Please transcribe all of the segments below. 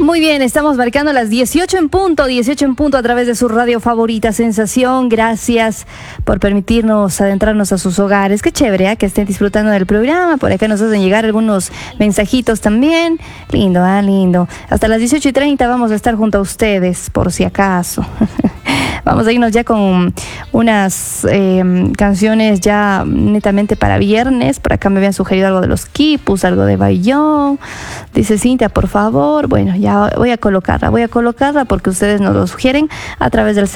Muy bien, estamos marcando las 18 en punto a través de su radio favorita Sensación. Gracias por permitirnos adentrarnos a sus hogares. Qué chévere, que estén disfrutando del programa. Por acá nos hacen llegar algunos mensajitos también. Lindo, lindo. Hasta las 18:30 vamos a estar junto a ustedes, por si acaso. Vamos a irnos ya con unas canciones ya netamente para viernes. Por acá me habían sugerido algo de los Quipus, algo de Bayón. Dice Cintia, por favor. Bueno, ya voy a colocarla porque ustedes nos lo sugieren a través del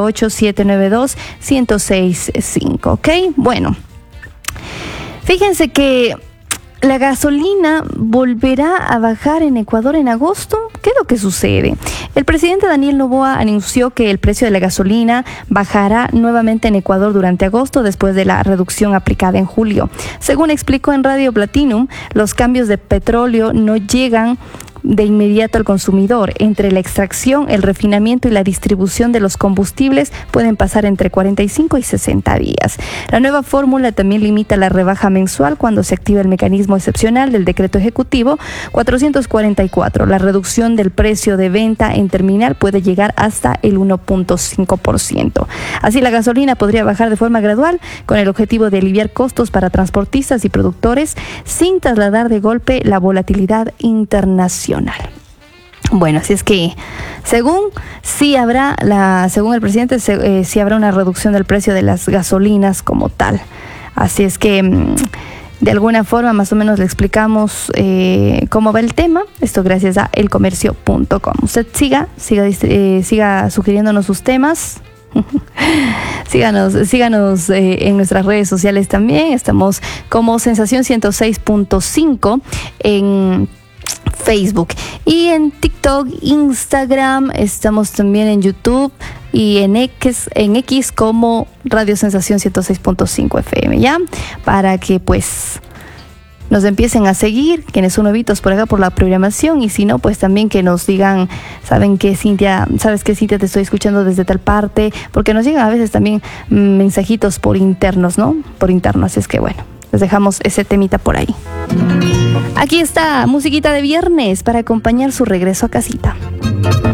098-792-1065, ¿ok? Bueno, fíjense que la gasolina volverá a bajar en Ecuador en agosto. ¿Qué es lo que sucede? El presidente Daniel Noboa anunció que el precio de la gasolina bajará nuevamente en Ecuador durante agosto después de la reducción aplicada en julio. Según explicó en Radio Platinum, los cambios de petróleo no llegan de inmediato al consumidor. Entre la extracción, el refinamiento y la distribución de los combustibles pueden pasar entre 45 y 60 días. La nueva fórmula también limita la rebaja mensual cuando se activa el mecanismo excepcional del decreto ejecutivo 444. La reducción del precio de venta en terminal puede llegar hasta el 1.5%. Así, la gasolina podría bajar de forma gradual con el objetivo de aliviar costos para transportistas y productores sin trasladar de golpe la volatilidad internacional. Bueno, así es que según el presidente, sí habrá una reducción del precio de las gasolinas como tal. Así es que de alguna forma más o menos le explicamos cómo va el tema. Esto gracias a elcomercio.com. Usted siga sugiriéndonos sus temas. Síganos en nuestras redes sociales también. Estamos como Sensación 106.5 en Facebook y en TikTok, Instagram, estamos también en YouTube y en X como Radio Sensación 106.5 FM, ¿ya? Para que pues nos empiecen a seguir, quienes son nuevitos por acá por la programación, y si no, pues también que nos digan, sabes que Cintia, te estoy escuchando desde tal parte, porque nos llegan a veces también mensajitos por internos, ¿no? Por interno, así es que bueno, les dejamos ese temita por ahí. Aquí está, musiquita de viernes para acompañar su regreso a casita.